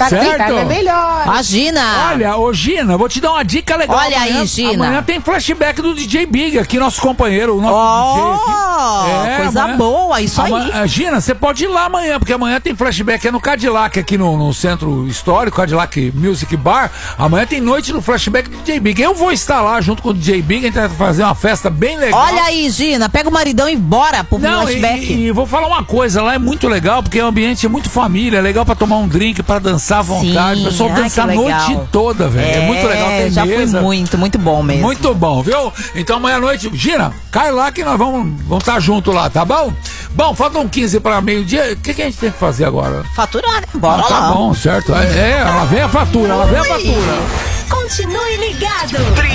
Certo? É melhor. Imagina. Olha, ô Gina, vou te dar uma dica legal. Olha amanhã, aí, Gina. Amanhã tem flashback do DJ Big aqui, nosso companheiro, o nosso DJ aqui. Coisa boa, isso aí. Gina, você pode ir lá amanhã, porque amanhã tem flashback, é no Cadillac, aqui no Centro Histórico, Cadillac Music Bar. Amanhã tem noite do flashback do DJ Big. Eu vou estar lá junto com o DJ Big, a gente vai fazer uma festa bem legal. Olha aí, Gina, pega o maridão e bora pro flashback. E vou falar uma coisa, lá é muito legal, porque o ambiente é muito família, é legal pra tomar um drink, pra dançar à vontade. O pessoal dança a noite toda, velho. É muito legal, tem já mesa. Fui muito bom mesmo. Muito bom, viu? Então amanhã à noite, Gina, cai lá que nós vamos estar junto lá, tá bom? Bom, faltam 15 para meio-dia. O que a gente tem que fazer agora? Faturar, né? Bora lá. Tá bom, certo. Lá vem a fatura, Continue ligado.